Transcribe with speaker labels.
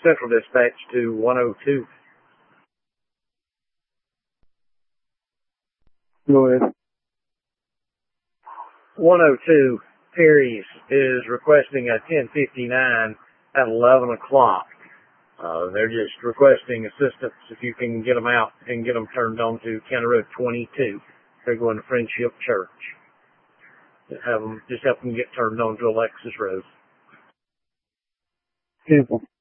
Speaker 1: Central Dispatch to 102.
Speaker 2: Go ahead.
Speaker 1: 102, Perry's is requesting a 1059 at 11 o'clock. They're just requesting assistance if you can get them out and get them turned on to County Road 22. They're going to Friendship Church. Just help them get turned on to Alexis Road.
Speaker 2: Simple.